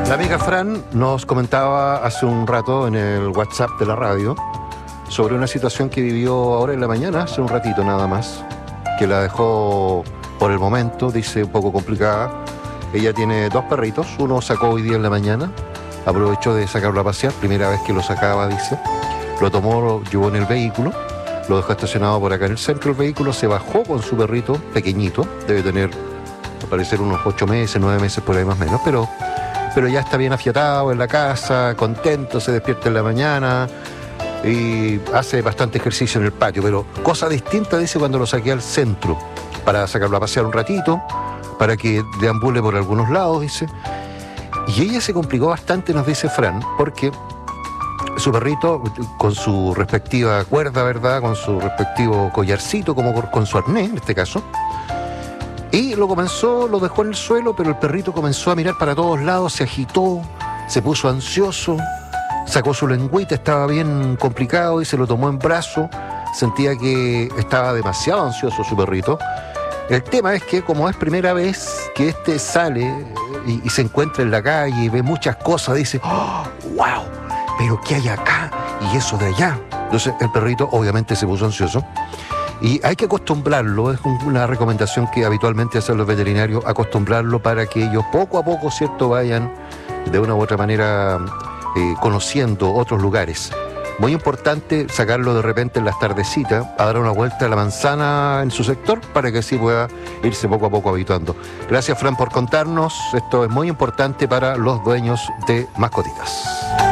La amiga Fran nos comentaba hace un rato en el WhatsApp de la radio sobre una situación que vivió ahora en la mañana, hace un ratito nada más, que la dejó por el momento, dice, un poco complicada. Ella tiene 2 perritos, uno sacó hoy día en la mañana, aprovechó de sacarlo a pasear, primera vez que lo sacaba, dice, lo tomó, lo llevó en el vehículo, lo dejó estacionado por acá en el centro del vehículo, se bajó con su perrito pequeñito, debe tener, al parecer, unos 8 meses, 9 meses por ahí más o menos, pero ya está bien afiatado en la casa, contento, se despierta en la mañana y hace bastante ejercicio en el patio, pero cosa distinta, dice, cuando lo saqué al centro para sacarlo a pasear un ratito, para que deambule por algunos lados, dice. Y ella se complicó bastante, nos dice Fran, porque su perrito, con su respectiva cuerda, ¿verdad?, con su respectivo collarcito, como con su arnés en este caso, y lo dejó en el suelo, pero el perrito comenzó a mirar para todos lados, se agitó, se puso ansioso, sacó su lengüita, estaba bien complicado y se lo tomó en brazo, sentía que estaba demasiado ansioso su perrito. El tema es que, como es primera vez que sale y se encuentra en la calle y ve muchas cosas, dice, ¡oh, wow! ¿Pero qué hay acá? Y eso de allá. Entonces el perrito obviamente se puso ansioso. Y hay que acostumbrarlo, es una recomendación que habitualmente hacen los veterinarios, acostumbrarlo para que ellos poco a poco, ¿cierto?, vayan de una u otra manera conociendo otros lugares. Muy importante sacarlo de repente en las tardecitas a dar una vuelta a la manzana en su sector para que así pueda irse poco a poco habituando. Gracias, Fran, por contarnos. Esto es muy importante para los dueños de mascotitas.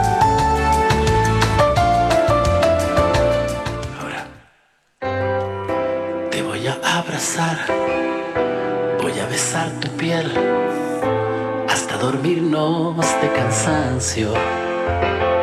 Abrazar, voy a besar tu piel hasta dormirnos de cansancio.